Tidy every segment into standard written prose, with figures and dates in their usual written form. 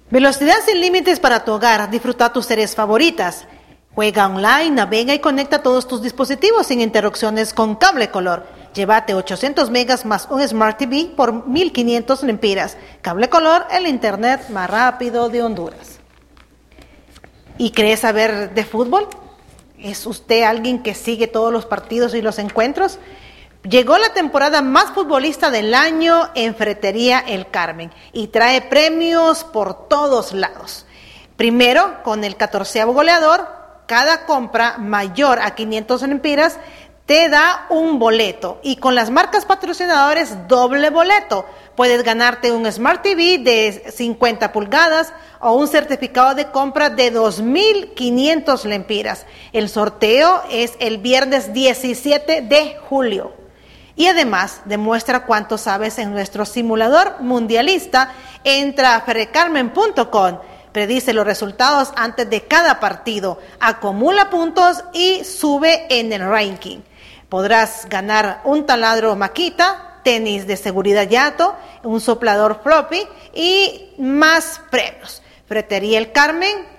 Velocidad sin límites para tu hogar. Disfruta tus series favoritas. Juega online, navega y conecta todos tus dispositivos sin interrupciones con Cable Color. Llévate 800 megas más un Smart TV por 1,500 lempiras. Cable Color, el internet más rápido de Honduras. ¿Y cree saber de fútbol? ¿Es usted alguien que sigue todos los partidos y los encuentros? Llegó la temporada más futbolista del año en Ferretería El Carmen y trae premios por todos lados. Primero, con el 14º goleador, cada compra mayor a 500 lempiras te da un boleto, y con las marcas patrocinadores doble boleto. Puedes ganarte un Smart TV de 50 pulgadas o un certificado de compra de 2,500 lempiras. El sorteo es el viernes 17 de julio. Y además demuestra cuánto sabes en nuestro simulador mundialista. Entra a ferrecarmen.com, predice los resultados antes de cada partido, acumula puntos y sube en el ranking. Podrás ganar un taladro Makita, tenis de seguridad Yato, un soplador floppy y más premios. Ferretería El Carmen,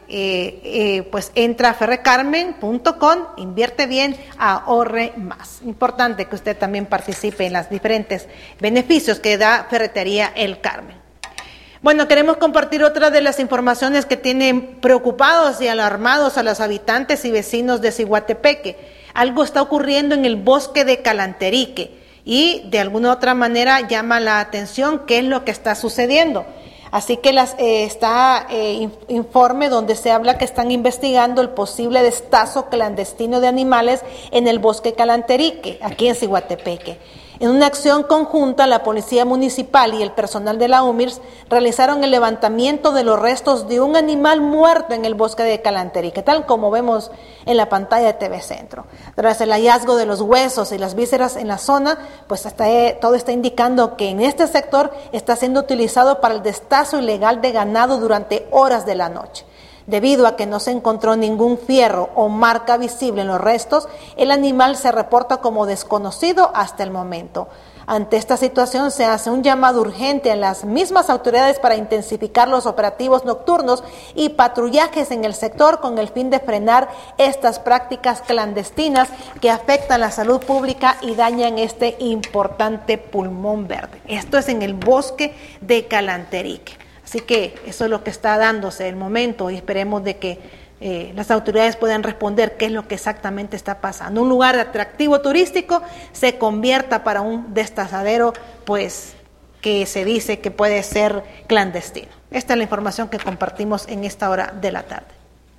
pues entra a ferrecarmen.com, invierte bien, ahorre más. Importante que usted también participe en los diferentes beneficios que da Ferretería El Carmen. Bueno, queremos compartir otra de las informaciones que tienen preocupados y alarmados a los habitantes y vecinos de Ciguatepeque. Algo está ocurriendo en el bosque de Calanterique y de alguna otra manera llama la atención qué es lo que está sucediendo. Así que está informe donde se habla que están investigando el posible destazo clandestino de animales en el bosque Calanterique, aquí en Ciguatepeque. En una acción conjunta, la Policía Municipal y el personal de la UMIRS realizaron el levantamiento de los restos de un animal muerto en el bosque de Calanterique, tal como vemos en la pantalla de TV Centro. Tras el hallazgo de los huesos y las vísceras en la zona, pues todo está indicando que en este sector está siendo utilizado para el destazo ilegal de ganado durante horas de la noche. Debido a que no se encontró ningún fierro o marca visible en los restos, el animal se reporta como desconocido hasta el momento. Ante esta situación se hace un llamado urgente a las mismas autoridades para intensificar los operativos nocturnos y patrullajes en el sector con el fin de frenar estas prácticas clandestinas que afectan la salud pública y dañan este importante pulmón verde. Esto es en el bosque de Calanterique. Así que eso es lo que está dándose el momento y esperemos de que las autoridades puedan responder qué es lo que exactamente está pasando. Un lugar atractivo turístico se convierta para un destazadero, pues que se dice que puede ser clandestino. Esta es la información que compartimos en esta hora de la tarde.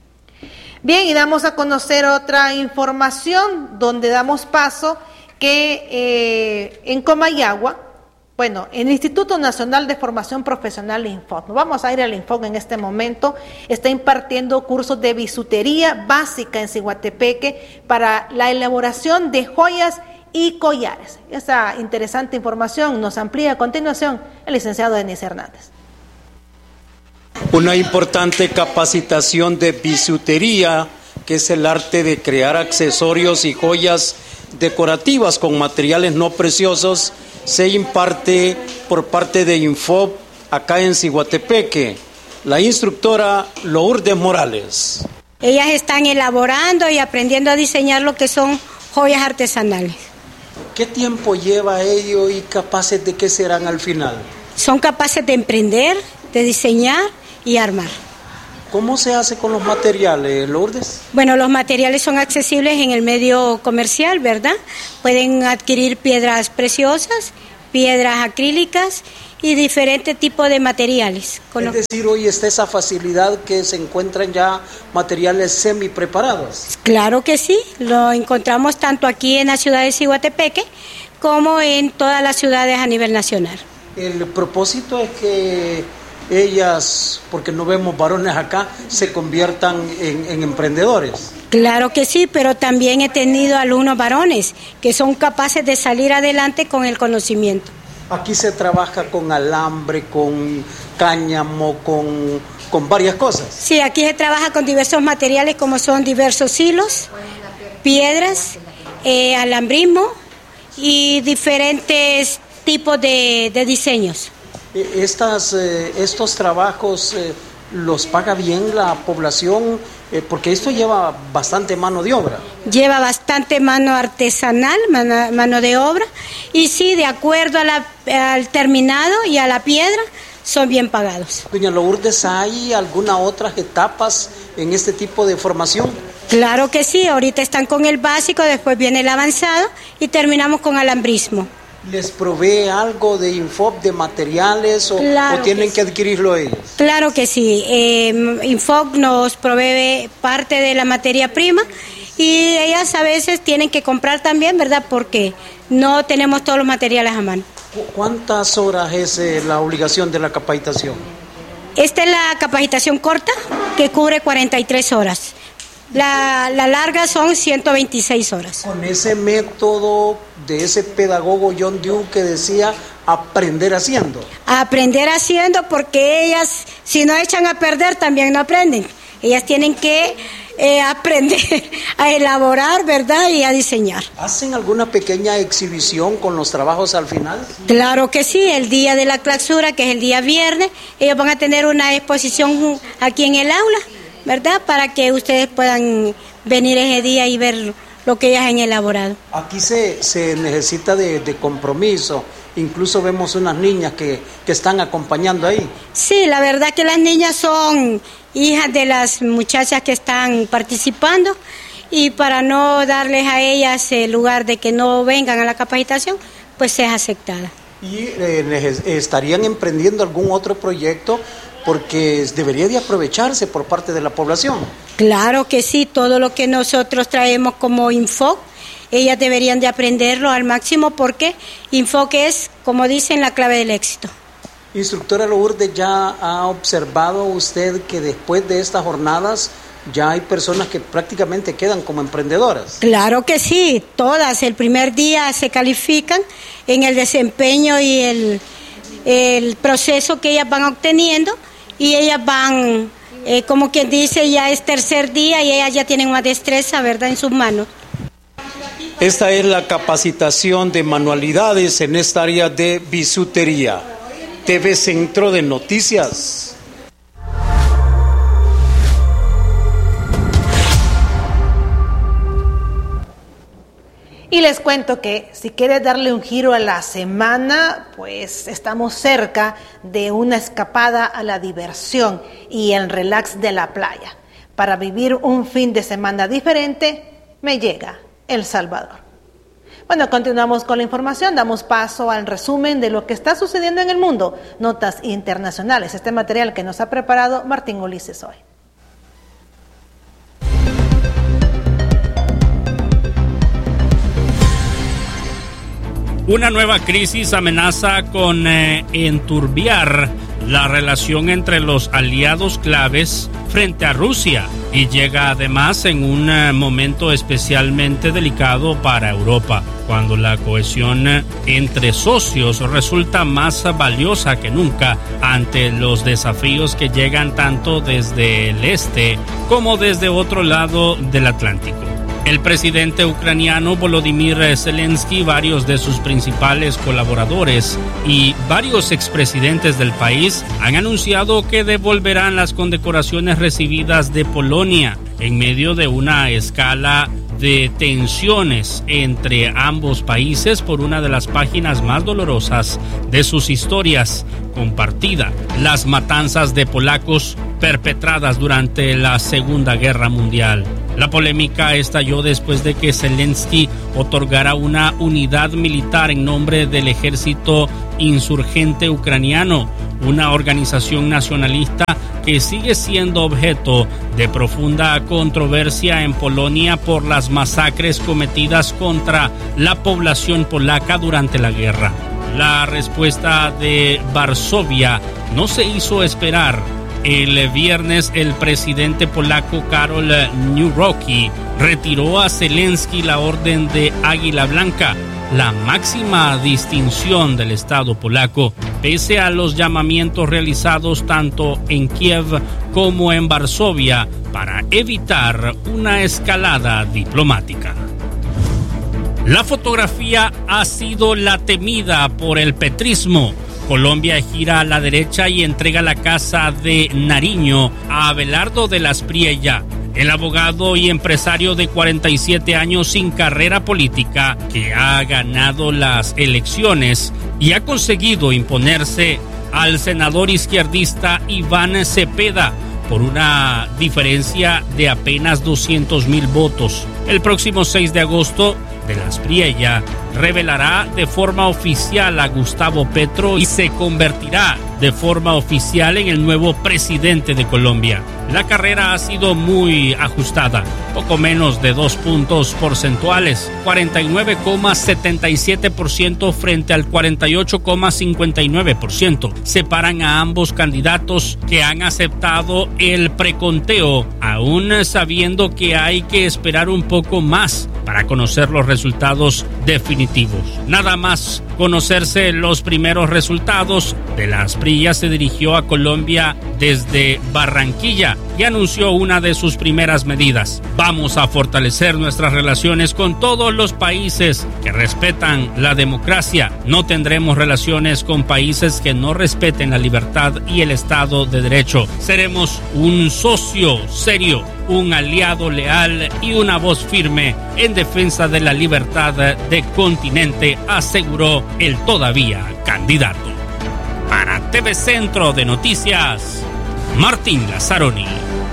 Bien, y damos a conocer otra información donde damos paso que en Comayagua, bueno, el Instituto Nacional de Formación Profesional INFOC, vamos a ir al INFOC en este momento, está impartiendo cursos de bisutería básica en Ciguatepeque para la elaboración de joyas y collares. Esa interesante información nos amplía a continuación el licenciado Denis Hernández. Una importante capacitación de bisutería, que es el arte de crear accesorios y joyas decorativas con materiales no preciosos, se imparte por parte de INFOP acá en Ciguatepeque. La instructora Lourdes Morales. Ellas están elaborando y aprendiendo a diseñar lo que son joyas artesanales. ¿Qué tiempo lleva ello y capaces de qué serán al final? Son capaces de emprender, de diseñar y armar. ¿Cómo se hace con los materiales, Lourdes? Bueno, los materiales son accesibles en el medio comercial, ¿verdad? Pueden adquirir piedras preciosas, piedras acrílicas y diferentes tipos de materiales. Es decir, hoy está esa facilidad que se encuentran ya materiales semi preparados. Claro que sí, lo encontramos tanto aquí en la ciudad de Ciguatepeque como en todas las ciudades a nivel nacional. El propósito es que ellas, porque no vemos varones acá, se conviertan en emprendedores. Claro que sí, pero también he tenido alumnos varones que son capaces de salir adelante con el conocimiento. Aquí se trabaja con alambre, con cáñamo, con varias cosas. Sí, aquí se trabaja con diversos materiales como son diversos hilos, piedras, alambrismo y diferentes tipos de diseños. Estos trabajos ¿los paga bien la población? Porque esto lleva bastante mano de obra. Lleva bastante mano artesanal, mano de obra, y sí, de acuerdo al terminado y a la piedra, son bien pagados. Doña Lourdes, ¿hay algunas otras etapas en este tipo de formación? Claro que sí, ahorita están con el básico, después viene el avanzado y terminamos con alambrismo. ¿Les provee algo de Infop, de materiales Claro o tienen que que adquirirlo ellos? Claro que sí, Infop nos provee parte de la materia prima y ellas a veces tienen que comprar también, ¿verdad? Porque no tenemos todos los materiales a mano. ¿Cuántas horas es la obligación de la capacitación? Esta es la capacitación corta que cubre 43 horas. La larga son 126 horas. Con ese método de ese pedagogo John Dewey que decía aprender haciendo. Aprender haciendo, porque ellas, si no echan a perder, también no aprenden. Ellas tienen que aprender a elaborar, ¿verdad? Y a diseñar. ¿Hacen alguna pequeña exhibición con los trabajos al final? Claro que sí, el día de la clausura, que es el día viernes, ellos van a tener una exposición aquí en el aula, ¿verdad? Para que ustedes puedan venir ese día y ver lo que ellas han elaborado. Aquí se necesita de compromiso. Incluso vemos unas niñas que están acompañando ahí. Sí, la verdad que las niñas son hijas de las muchachas que están participando, y para no darles a ellas el lugar de que no vengan a la capacitación, pues es aceptada. ¿Y estarían emprendiendo algún otro proyecto? Porque debería de aprovecharse por parte de la población. Claro que sí, todo lo que nosotros traemos como Infoc, ellas deberían de aprenderlo al máximo, porque Infoc es, como dicen, la clave del éxito. Instructora Lourdes, ¿ya ha observado usted que después de estas jornadas ya hay personas que prácticamente quedan como emprendedoras? Claro que sí, todas. El primer día se califican en el desempeño y el proceso que ellas van obteniendo, y ellas van, como quien dice, ya es tercer día y ellas ya tienen más destreza, ¿verdad?, en sus manos. Esta es la capacitación de manualidades en esta área de bisutería. TV Centro de Noticias. Y les cuento que si quieres darle un giro a la semana, pues estamos cerca de una escapada a la diversión y el relax de la playa. Para vivir un fin de semana diferente, me llega El Salvador. Bueno, continuamos con la información, damos paso al resumen de lo que está sucediendo en el mundo, notas internacionales, este material que nos ha preparado Martín Ulises hoy. Una nueva crisis amenaza con enturbiar la relación entre los aliados claves frente a Rusia, y llega además en un momento especialmente delicado para Europa, cuando la cohesión entre socios resulta más valiosa que nunca ante los desafíos que llegan tanto desde el este como desde otro lado del Atlántico. El presidente ucraniano Volodymyr Zelensky, varios de sus principales colaboradores y varios expresidentes del país han anunciado que devolverán las condecoraciones recibidas de Polonia en medio de una escala de tensiones entre ambos países por una de las páginas más dolorosas de sus historias compartida: las matanzas de polacos perpetradas durante la Segunda Guerra Mundial. La polémica estalló después de que Zelensky otorgara una unidad militar en nombre del Ejército Insurgente Ucraniano, una organización nacionalista que sigue siendo objeto de profunda controversia en Polonia por las masacres cometidas contra la población polaca durante la guerra. La respuesta de Varsovia no se hizo esperar. El viernes, el presidente polaco Karol Nawrocki retiró a Zelensky la Orden de Águila Blanca, la máxima distinción del Estado polaco, pese a los llamamientos realizados tanto en Kiev como en Varsovia para evitar una escalada diplomática. La fotografía ha sido la temida por el petrismo, Colombia gira a la derecha y entrega la casa de Nariño a Abelardo de las Priella, el abogado y empresario de 47 años sin carrera política que ha ganado las elecciones y ha conseguido imponerse al senador izquierdista Iván Cepeda por una diferencia de apenas 200,000 votos. El próximo 6 de agosto, de las Priella revelará de forma oficial a Gustavo Petro y se convertirá de forma oficial en el nuevo presidente de Colombia. La carrera ha sido muy ajustada, poco menos de 2 puntos porcentuales, 49,77% frente al 48,59%. Separan a ambos candidatos que han aceptado el preconteo, aún sabiendo que hay que esperar un poco más para conocer los resultados definitivos. Nada más conocerse los primeros resultados, de las Priella se dirigió a Colombia desde Barranquilla y anunció una de sus primeras medidas. Vamos a fortalecer nuestras relaciones con todos los países que respetan la democracia. No tendremos relaciones con países que no respeten la libertad y el Estado de Derecho. Seremos un socio serio, un aliado leal y una voz firme en defensa de la libertad del continente, aseguró el todavía candidato. Para TV Centro de Noticias, Martín Lazzaroni.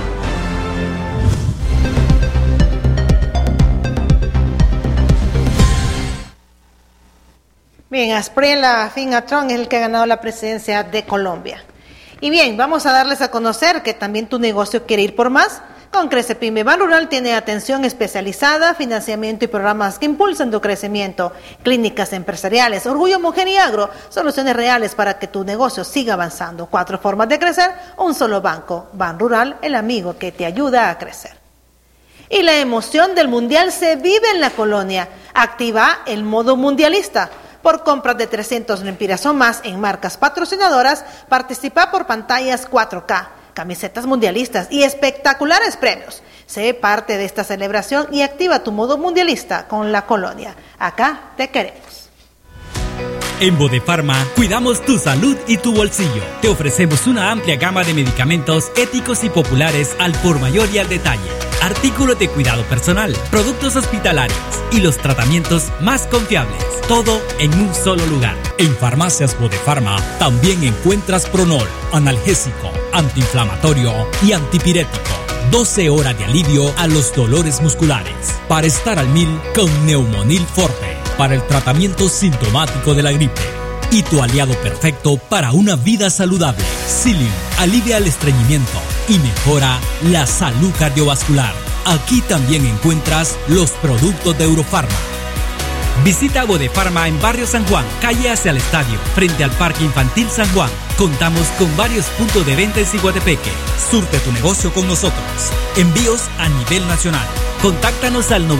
Bien, Asprilla Finatron es el que ha ganado la presidencia de Colombia. Y bien, vamos a darles a conocer que también tu negocio quiere ir por más. Con Crece Pyme Ban Rural tiene atención especializada, financiamiento y programas que impulsan tu crecimiento, clínicas empresariales, Orgullo Mujer y Agro, soluciones reales para que tu negocio siga avanzando. 4 formas de crecer, un solo banco. Ban Rural, el amigo que te ayuda a crecer. Y la emoción del mundial se vive en la colonia. Activa el modo mundialista. Por compras de 300 lempiras o más en marcas patrocinadoras, participa por pantallas 4K, camisetas mundialistas y espectaculares premios. Sé parte de esta celebración y activa tu modo mundialista con la colonia. Acá te queremos. En Bodefarma cuidamos tu salud y tu bolsillo. Te ofrecemos una amplia gama de medicamentos éticos y populares al por mayor y al detalle. Artículos de cuidado personal, productos hospitalarios y los tratamientos más confiables. Todo en un solo lugar. En Farmacias Bodefarma también encuentras Pronol, analgésico, antiinflamatorio y antipirético. 12 horas de alivio a los dolores musculares. Para estar al 1000 con Neumonil Forte. Para el tratamiento sintomático de la gripe. Y tu aliado perfecto para una vida saludable. Psyllium alivia el estreñimiento y mejora la salud cardiovascular. Aquí también encuentras los productos de Eurofarma. Visita Bodefarma en Barrio San Juan, calle hacia el estadio, frente al Parque Infantil San Juan. Contamos con varios puntos de venta en Ciguatepeque. Surte tu negocio con nosotros. Envíos a nivel nacional. Contáctanos al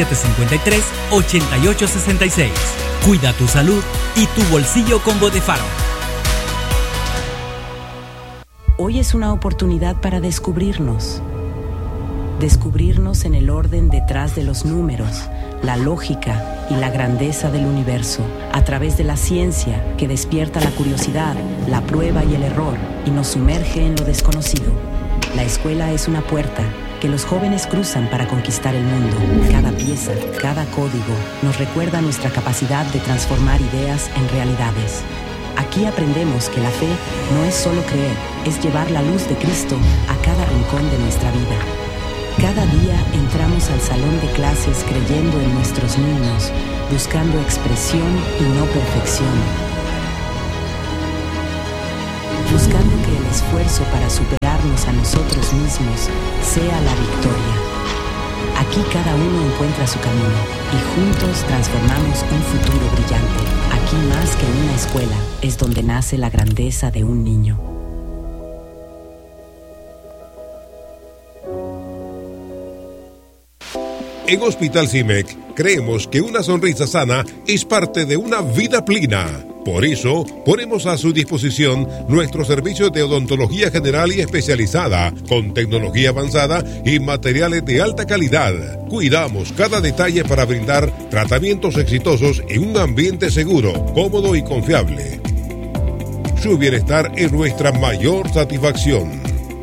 9753-8866. Cuida tu salud y tu bolsillo con Bodefarma. Hoy es una oportunidad para descubrirnos. Descubrirnos en el orden detrás de los números, la lógica y la grandeza del universo, a través de la ciencia que despierta la curiosidad, la prueba y el error y nos sumerge en lo desconocido. La escuela es una puerta que los jóvenes cruzan para conquistar el mundo. Cada pieza, cada código nos recuerda nuestra capacidad de transformar ideas en realidades. Aquí aprendemos que la fe no es solo creer, es llevar la luz de Cristo a cada rincón de nuestra vida. Cada día entramos al salón de clases creyendo en nuestros niños, buscando expresión y no perfección. Buscando que el esfuerzo para superarnos a nosotros mismos sea la victoria. Aquí cada uno encuentra su camino y juntos transformamos un futuro brillante. Aquí más que una escuela es donde nace la grandeza de un niño. En Hospital CIMEC creemos que una sonrisa sana es parte de una vida plena. Por eso, ponemos a su disposición nuestros servicios de odontología general y especializada, con tecnología avanzada y materiales de alta calidad. Cuidamos cada detalle para brindar tratamientos exitosos en un ambiente seguro, cómodo y confiable. Su bienestar es nuestra mayor satisfacción.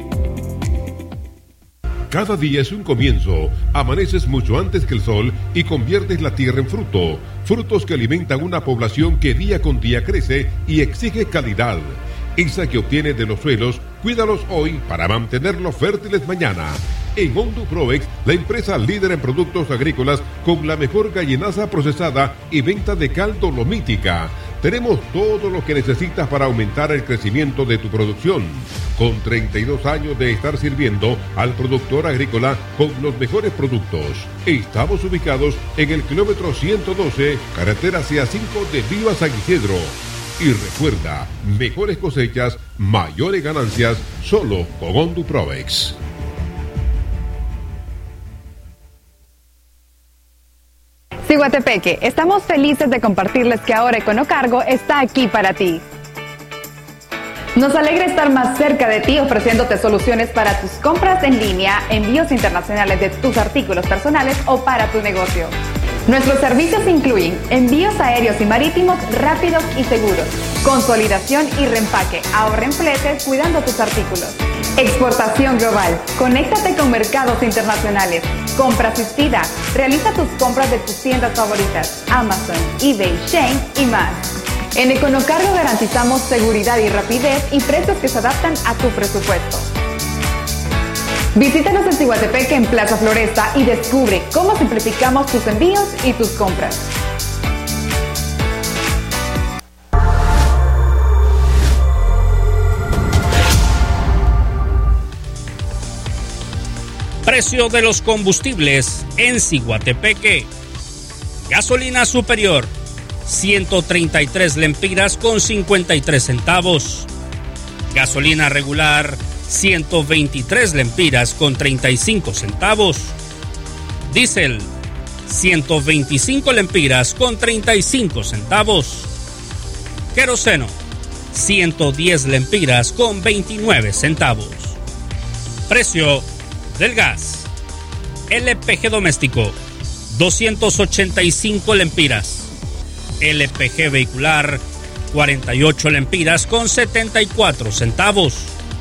Cada día es un comienzo. Amaneces mucho antes que el sol y conviertes la tierra en fruto. Frutos que alimentan una población que día con día crece y exige calidad. Esa que obtienes de los suelos, cuídalos hoy para mantenerlos fértiles mañana. En Honduprovex, la empresa líder en productos agrícolas con la mejor gallinaza procesada y venta de cal dolomítica. Tenemos todo lo que necesitas para aumentar el crecimiento de tu producción. Con 32 años de estar sirviendo al productor agrícola con los mejores productos. Estamos ubicados en el kilómetro 112, carretera CA5 de Viva San Isidro. Y recuerda, mejores cosechas, mayores ganancias, solo con Honduprovex. Ciguatepeque, estamos felices de compartirles que ahora Econocargo está aquí para ti. Nos alegra estar más cerca de ti ofreciéndote soluciones para tus compras en línea, envíos internacionales de tus artículos personales o para tu negocio. Nuestros servicios incluyen envíos aéreos y marítimos rápidos y seguros, consolidación y reempaque, ahorra en fletes cuidando tus artículos. Exportación global, conéctate con mercados internacionales, compra asistida, realiza tus compras de tus tiendas favoritas, Amazon, eBay, Shein y más. En Econocargo garantizamos seguridad y rapidez y precios que se adaptan a tu presupuesto. Visítanos en Ciguatepeque en Plaza Floresta y descubre cómo simplificamos tus envíos y tus compras. Precio de los combustibles en Ciguatepeque. Gasolina superior, 133 lempiras con 53 centavos. Gasolina regular, 123 lempiras con 35 centavos. Diésel, 125 lempiras con 35 centavos. Queroseno, 110 lempiras con 29 centavos. Precio del gas. LPG doméstico, 285 lempiras. LPG vehicular, 48 lempiras con 74 centavos.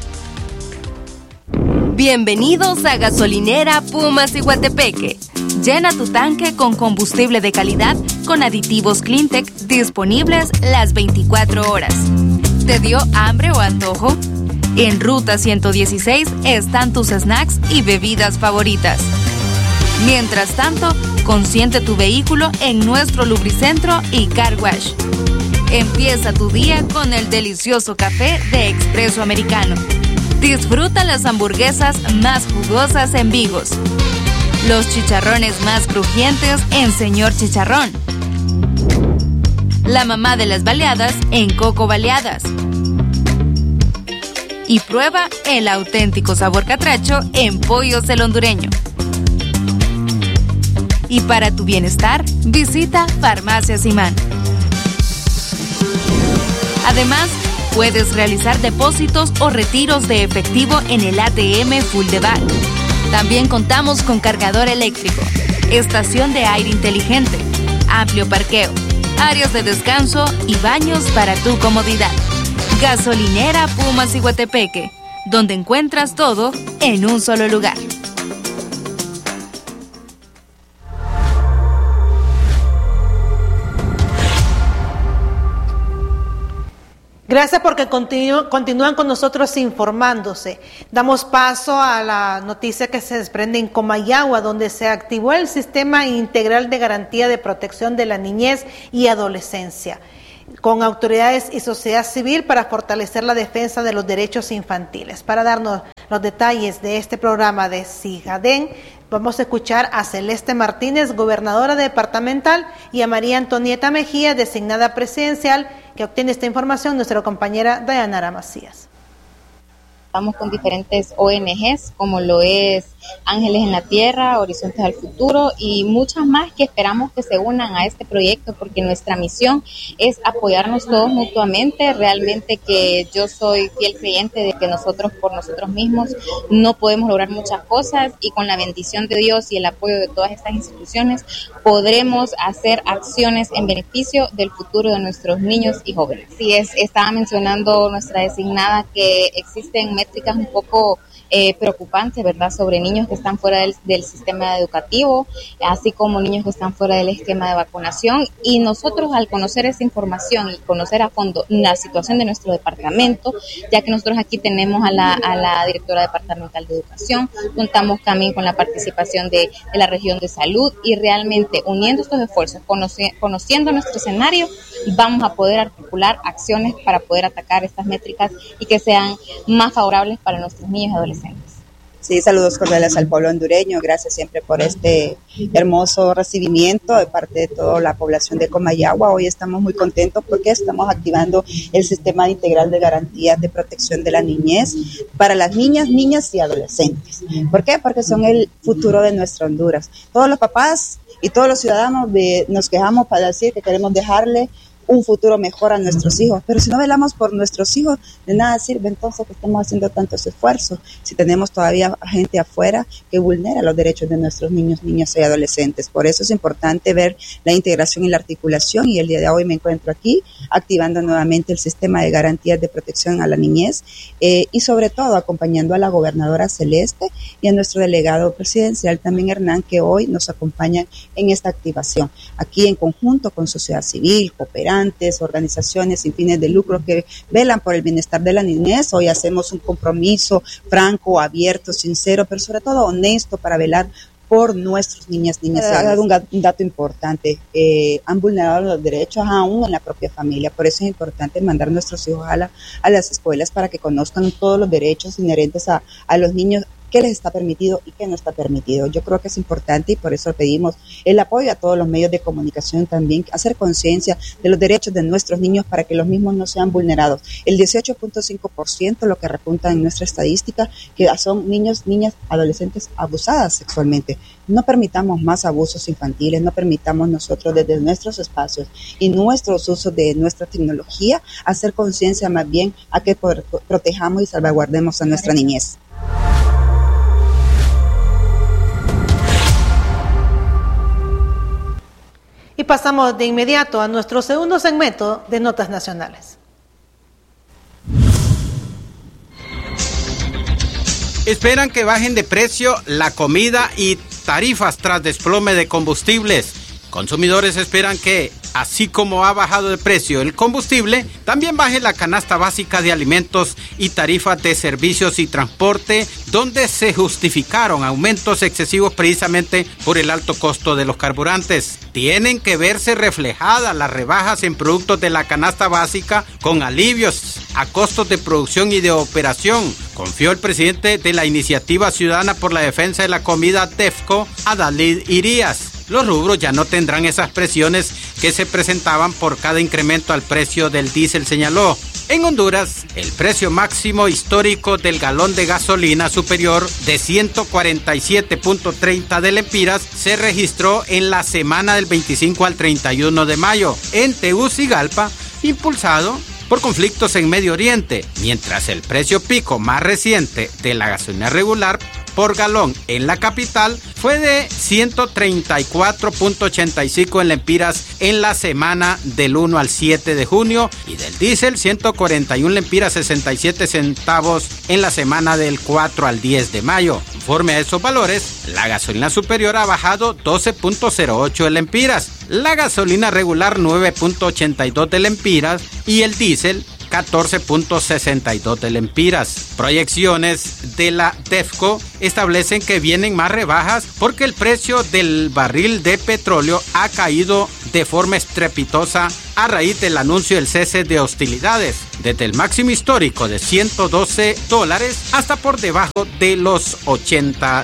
Bienvenidos a Gasolinera Pumas Ciguatepeque. Llena tu tanque con combustible de calidad con aditivos Cleantech disponibles las 24 horas. ¿Te dio hambre o antojo? En Ruta 116 están tus snacks y bebidas favoritas. Mientras tanto, consiente tu vehículo en nuestro lubricentro y car wash. Empieza tu día con el delicioso café de Expreso Americano. Disfruta las hamburguesas más jugosas en Vigos. Los chicharrones más crujientes en Señor Chicharrón. La mamá de las baleadas en Coco Baleadas. Y prueba el auténtico sabor catracho en Pollos del Hondureño. Y para tu bienestar, visita Farmacia Simán. Además, puedes realizar depósitos o retiros de efectivo en el ATM Full de Bag. También contamos con cargador eléctrico, estación de aire inteligente, amplio parqueo, áreas de descanso y baños para tu comodidad. Gasolinera Pumas Ciguatepeque, donde encuentras todo en un solo lugar. Gracias porque continúan con nosotros informándose. Damos paso a la noticia que se desprende en Comayagua, donde se activó el Sistema Integral de Garantía de Protección de la Niñez y Adolescencia, con autoridades y sociedad civil para fortalecer la defensa de los derechos infantiles. Para darnos los detalles de este programa de CIGADEN, vamos a escuchar a Celeste Martínez, gobernadora departamental, y a María Antonieta Mejía, designada presidencial, que obtiene esta información nuestra compañera Dayanara Macías. Estamos con diferentes ONGs, como lo es Ángeles en la Tierra, Horizontes al Futuro y muchas más que esperamos que se unan a este proyecto, porque nuestra misión es apoyarnos todos mutuamente. Realmente que yo soy fiel creyente de que nosotros por nosotros mismos no podemos lograr muchas cosas, y con la bendición de Dios y el apoyo de todas estas instituciones podremos hacer acciones en beneficio del futuro de nuestros niños y jóvenes. Sí, estaba mencionando nuestra designada que existen métricas un poco preocupantes, ¿verdad?, sobre niños que están fuera del sistema educativo, así como niños que están fuera del esquema de vacunación, y nosotros al conocer esa información y conocer a fondo la situación de nuestro departamento, ya que nosotros aquí tenemos a la directora departamental de educación, contamos también con la participación de la región de salud, y realmente uniendo estos esfuerzos, conociendo nuestro escenario, vamos a poder articular acciones para poder atacar estas métricas y que sean más favorables para nuestros niños y adolescentes. Sí, saludos cordiales al pueblo hondureño. Gracias siempre por este hermoso recibimiento de parte de toda la población de Comayagua. Hoy estamos muy contentos porque estamos activando el sistema integral de garantías de protección de la niñez para las niñas y adolescentes. ¿Por qué? Porque son el futuro de nuestra Honduras. Todos los papás y todos los ciudadanos nos quejamos para decir que queremos dejarle un futuro mejor a nuestros hijos, pero si no velamos por nuestros hijos, de nada sirve entonces que estemos haciendo tantos esfuerzos si tenemos todavía gente afuera que vulnera los derechos de nuestros niños, niñas y adolescentes. Por eso es importante ver la integración y la articulación, y el día de hoy me encuentro aquí activando nuevamente el sistema de garantías de protección a la niñez y sobre todo acompañando a la gobernadora Celeste y a nuestro delegado presidencial también Hernán, que hoy nos acompañan en esta activación, aquí en conjunto con sociedad civil, cooperantes, organizaciones sin fines de lucro que velan por el bienestar de la niñez. Hoy hacemos un compromiso franco, abierto, sincero, pero sobre todo honesto para velar por nuestros niñas. Un dato importante, han vulnerado los derechos aún en la propia familia, por eso es importante mandar a nuestros hijos a las escuelas para que conozcan todos los derechos inherentes a los niños, qué les está permitido y qué no está permitido. Yo creo que es importante y por eso pedimos el apoyo a todos los medios de comunicación también, hacer conciencia de los derechos de nuestros niños para que los mismos no sean vulnerados. El 18.5% lo que repunta en nuestra estadística, que son niños, niñas, adolescentes abusadas sexualmente. No permitamos más abusos infantiles, no permitamos nosotros desde nuestros espacios y nuestros usos de nuestra tecnología hacer conciencia más bien a que protejamos y salvaguardemos a nuestra niñez. Y pasamos de inmediato a nuestro segundo segmento de Notas Nacionales. Esperan que bajen de precio la comida y tarifas tras desplome de combustibles. Consumidores esperan que, así como ha bajado de precio el combustible, también baje la canasta básica de alimentos y tarifas de servicios y transporte, donde se justificaron aumentos excesivos precisamente por el alto costo de los carburantes. Tienen que verse reflejadas las rebajas en productos de la canasta básica con alivios a costos de producción y de operación, confió el presidente de la Iniciativa Ciudadana por la Defensa de la Comida DEFCO, Adalid Irías. Los rubros ya no tendrán esas presiones que se presentaban por cada incremento al precio del diésel, señaló. En Honduras, el precio máximo histórico del galón de gasolina superior de 147.30 de lempiras se registró en la semana del 25 al 31 de mayo en Tegucigalpa, impulsado por conflictos en Medio Oriente, mientras el precio pico más reciente de la gasolina regular por galón en la capital fue de 134.85 en lempiras en la semana del 1 al 7 de junio y del diésel 141 lempiras 67 centavos en la semana del 4 al 10 de mayo. Conforme a esos valores, la gasolina superior ha bajado 12.08 de lempiras, la gasolina regular 9.82 de lempiras y el diésel 14.62 de lempiras. Proyecciones de la DEFCO establecen que vienen más rebajas porque el precio del barril de petróleo ha caído de forma estrepitosa a raíz del anuncio del cese de hostilidades, desde el máximo histórico de $112 hasta por debajo de los $80.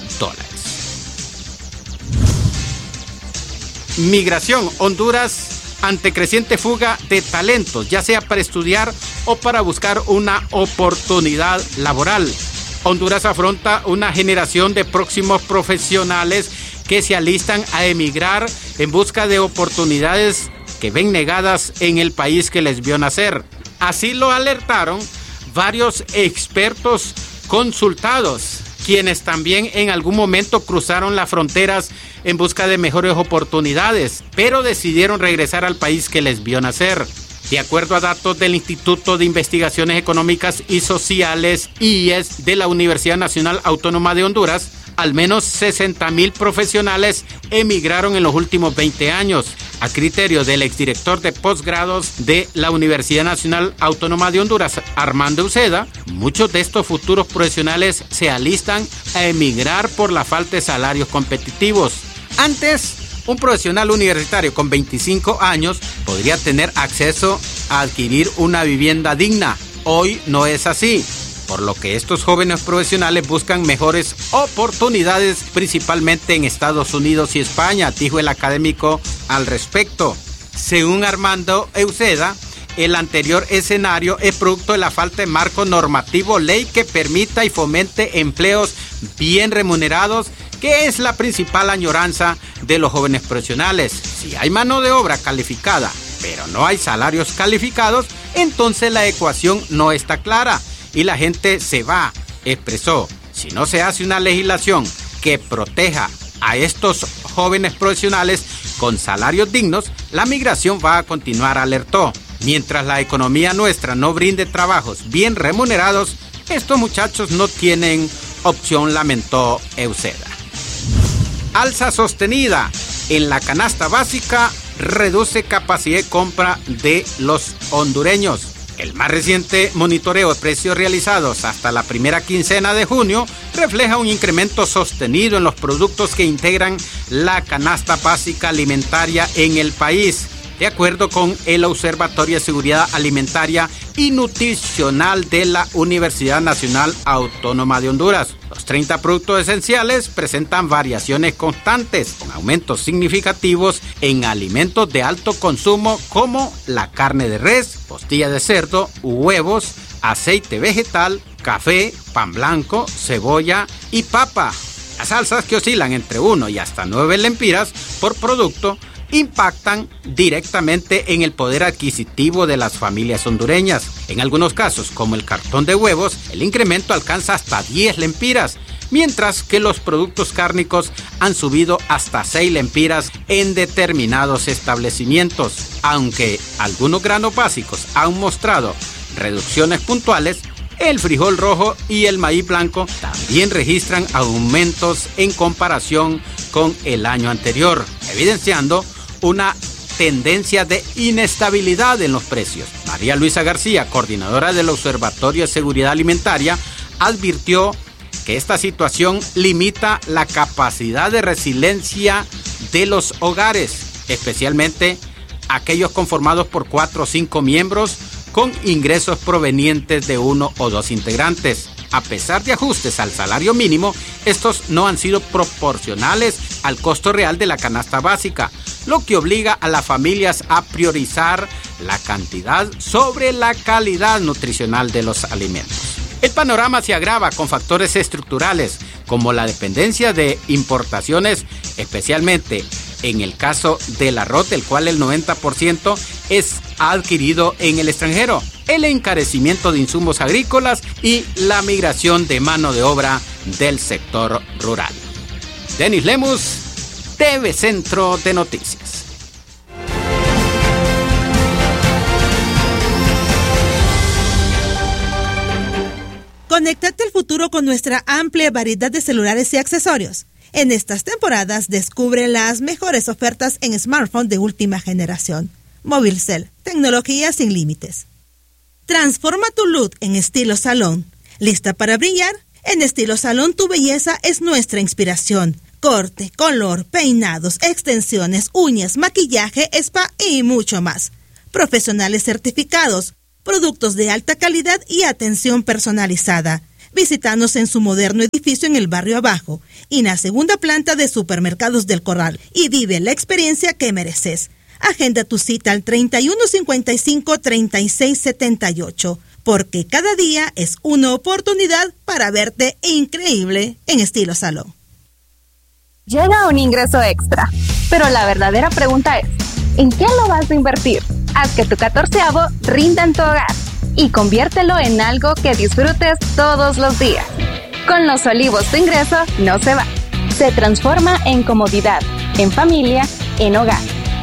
Migración. Honduras ante creciente fuga de talentos, ya sea para estudiar o para buscar una oportunidad laboral. Honduras afronta una generación de próximos profesionales que se alistan a emigrar en busca de oportunidades que ven negadas en el país que les vio nacer. Así lo alertaron varios expertos consultados, quienes también en algún momento cruzaron las fronteras en busca de mejores oportunidades, pero decidieron regresar al país que les vio nacer. De acuerdo a datos del Instituto de Investigaciones Económicas y Sociales, IES, de la Universidad Nacional Autónoma de Honduras, al menos 60,000 profesionales emigraron en los últimos 20 años. A criterio del exdirector de posgrados de la Universidad Nacional Autónoma de Honduras, Armando Uceda, muchos de estos futuros profesionales se alistan a emigrar por la falta de salarios competitivos. Antes, un profesional universitario con 25 años podría tener acceso a adquirir una vivienda digna. Hoy no es así, por lo que estos jóvenes profesionales buscan mejores oportunidades, principalmente en Estados Unidos y España, dijo el académico al respecto. Según Armando Uceda, el anterior escenario es producto de la falta de marco normativo, ley que permita y fomente empleos bien remunerados, que es la principal añoranza de los jóvenes profesionales. Si hay mano de obra calificada, pero no hay salarios calificados, entonces la ecuación no está clara y la gente se va, expresó. Si no se hace una legislación que proteja a estos jóvenes profesionales con salarios dignos, la migración va a continuar, alertó. Mientras la economía nuestra no brinde trabajos bien remunerados, estos muchachos no tienen opción, lamentó Uceda. Alza sostenida en la canasta básica reduce capacidad de compra de los hondureños. El más reciente monitoreo de precios realizados hasta la primera quincena de junio refleja un incremento sostenido en los productos que integran la canasta básica alimentaria en el país, de acuerdo con el Observatorio de Seguridad Alimentaria y Nutricional de la Universidad Nacional Autónoma de Honduras. Los 30 productos esenciales presentan variaciones constantes, con aumentos significativos en alimentos de alto consumo como la carne de res, costilla de cerdo, huevos, aceite vegetal, café, pan blanco, cebolla y papa. Las salsas, que oscilan entre 1 y hasta 9 lempiras por producto, impactan directamente en el poder adquisitivo de las familias hondureñas. En algunos casos, como el cartón de huevos, el incremento alcanza hasta 10 lempiras, mientras que los productos cárnicos han subido hasta 6 lempiras en determinados establecimientos. Aunque algunos granos básicos han mostrado reducciones puntuales, el frijol rojo y el maíz blanco también registran aumentos en comparación con el año anterior, evidenciando una tendencia de inestabilidad en los precios. María Luisa García, coordinadora del Observatorio de Seguridad Alimentaria, advirtió que esta situación limita la capacidad de resiliencia de los hogares, especialmente aquellos conformados por 4 o 5 miembros con ingresos provenientes de 1 o 2 integrantes. A pesar de ajustes al salario mínimo, estos no han sido proporcionales al costo real de la canasta básica, lo que obliga a las familias a priorizar la cantidad sobre la calidad nutricional de los alimentos. El panorama se agrava con factores estructurales como la dependencia de importaciones, especialmente en el caso del arroz, del cual el 90% es adquirido en el extranjero, el encarecimiento de insumos agrícolas y la migración de mano de obra del sector rural. Denis Lemus, TV Centro de Noticias. Conéctate al futuro con nuestra amplia variedad de celulares y accesorios. En estas temporadas descubre las mejores ofertas en smartphones de última generación. Movilcell, tecnología sin límites. Transforma tu look en estilo salón. ¿Lista para brillar? En Estilo Salón tu belleza es nuestra inspiración. Corte, color, peinados, extensiones, uñas, maquillaje, spa y mucho más. Profesionales certificados, productos de alta calidad y atención personalizada. Visítanos en su moderno edificio en el barrio Abajo y en la segunda planta de Supermercados del Corral y vive la experiencia que mereces. Agenda tu cita al 3155-3678, porque cada día es una oportunidad para verte increíble en estilo salón. Llega un ingreso extra, pero la verdadera pregunta es, ¿en qué lo vas a invertir? Haz que tu 14avo rinda en tu hogar y conviértelo en algo que disfrutes todos los días. Con Los Olivos tu ingreso no se va, se transforma en comodidad, en familia, en hogar.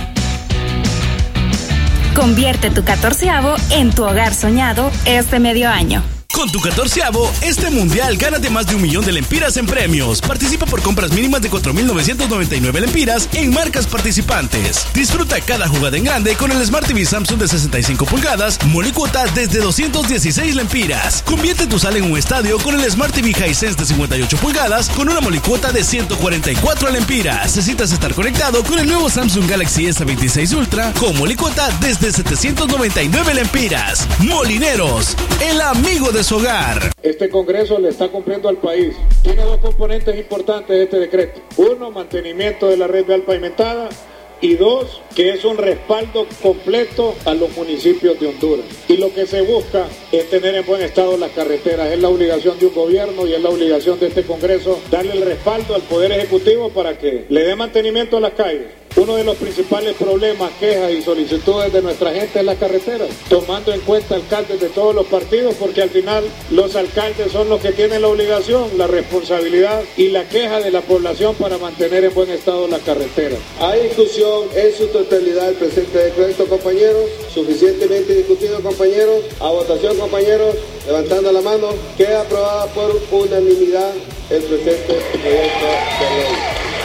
Convierte tu 14avo en tu hogar soñado este medio año. Con tu 14avo, este mundial gánate más de 1 millón de lempiras en premios. Participa por compras mínimas de 4.999 lempiras en marcas participantes. Disfruta cada jugada en grande con el Smart TV Samsung de 65 pulgadas, molicuota desde 216 lempiras. Convierte tu sala en un estadio con el Smart TV Hisense de 58 pulgadas con una molicuota de 144 lempiras. Necesitas estar conectado con el nuevo Samsung Galaxy S26 Ultra con molicuota desde 799 lempiras. Molineros, el amigo de su hogar. Este Congreso le está cumpliendo al país. Tiene 2 componentes importantes este decreto. 1, mantenimiento de la red vial pavimentada, y 2, que es un respaldo completo a los municipios de Honduras. Y lo que se busca es tener en buen estado las carreteras. Es la obligación de un gobierno y es la obligación de este Congreso darle el respaldo al Poder Ejecutivo para que le dé mantenimiento a las calles. Uno de los principales problemas, quejas y solicitudes de nuestra gente es las carreteras, tomando en cuenta alcaldes de todos los partidos, porque al final los alcaldes son los que tienen la obligación, la responsabilidad y la queja de la población para mantener en buen estado las carreteras. Hay discusión en su totalidad el presente decreto, compañeros, suficientemente discutido, compañeros. A votación, compañeros, levantando la mano, queda aprobada por unanimidad el presente proyecto de ley.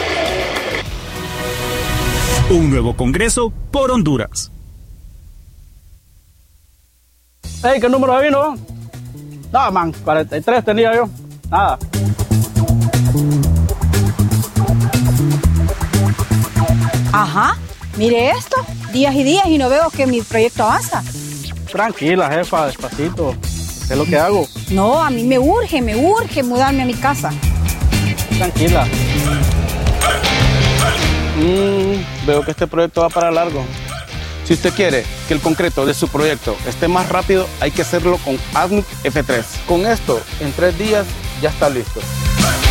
Un nuevo Congreso por Honduras. Hey, ¿qué número vino? No, man, 43 tenía yo. Nada. Ajá, mire esto. Días y días y no veo que mi proyecto avanza. Tranquila, jefa, despacito. ¿Qué es lo que hago? No, a mí me urge mudarme a mi casa. Tranquila. Veo que este proyecto va para largo. Si usted quiere que el concreto de su proyecto esté más rápido, hay que hacerlo con ADMIC F3. Con esto, en 3 días ya está listo.